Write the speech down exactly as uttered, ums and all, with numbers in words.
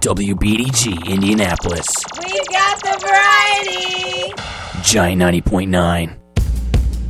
W B D G, Indianapolis. We've got the variety. Giant ninety point nine.